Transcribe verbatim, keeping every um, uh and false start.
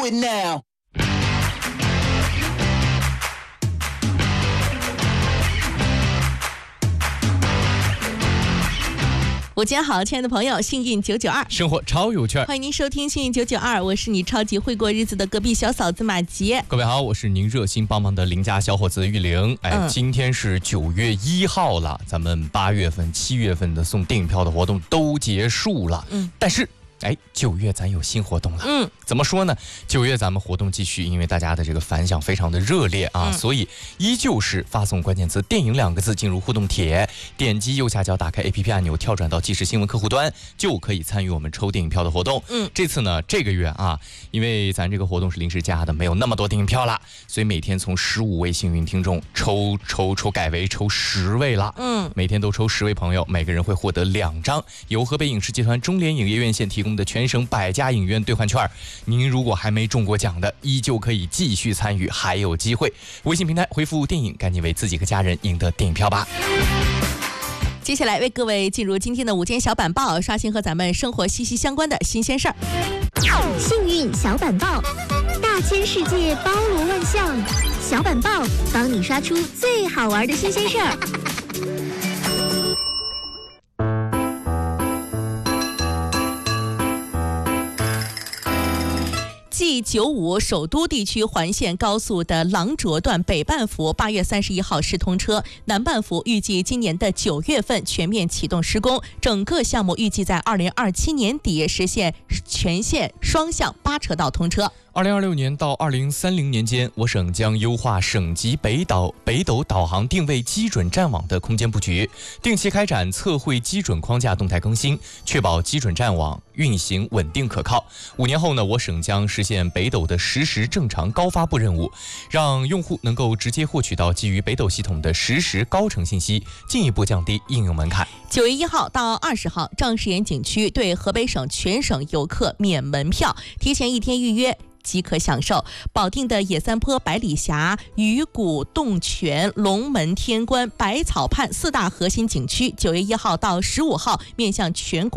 do it now. 午间好，亲爱的朋友，幸运九九二， 生活超有趣， 欢迎您收听幸运九九二，我是你超级会过日子的隔壁小嫂子马杰。 各位好，我是您热心帮忙的邻家小伙子玉玲。哎，嗯、今天是九月一号了，咱们八月份、七月份的送电影票的活动都结束了，嗯，但是。哎，九月咱有新活动了。嗯，怎么说呢？九月咱们活动继续，因为大家的这个反响非常的热烈啊，嗯、所以依旧是发送关键词“电影”两个字进入互动帖，点击右下角打开 A P P 按钮，跳转到即时新闻客户端，就可以参与我们抽电影票的活动。嗯，这次呢，这个月啊，因为咱这个活动是临时加的，没有那么多电影票了，所以每天从十五位幸运听众抽抽抽改为抽十位了。嗯，每天都抽十位朋友，每个人会获得两张由河北影视集团中联影业院线提供的全省百家影院兑换券。您如果还没中过奖的，依旧可以继续参与，还有机会。微信平台回复电影，赶紧为自己和家人赢得电影票吧。 接下来为各位进入今天的午间小板报，刷新和咱们生活息息相关的新鲜事儿。 幸运小板报，大千世界包罗万象，小板报帮你刷出最好玩的新鲜事儿。 G 九五首都地区环线高速的廊涿段北半幅八月三十一号试通车，南半幅预计今年的九月份全面启动施工，整个项目预计在二零二七年底实现全线双向八车道通车。 二零二六年到二零三零年间，我省将优化省级北导北斗导航定位基准站网的空间布局，定期开展测绘基准框架动态更新，确保基准站网运行稳定可靠。五年后呢，我省将实现北斗的实时正常高发布任务，让用户能够直接获取到基于北斗系统的实时高程信息，进一步降低应用门槛。 九月一号到二十号，郑士岩景区对河北省全省游客免门票，提前一天预约即可享受。保定的野三坡、百里峡、鱼谷洞泉、龙门天关、百草畔四大核心景区，九月一号到十五号面向全国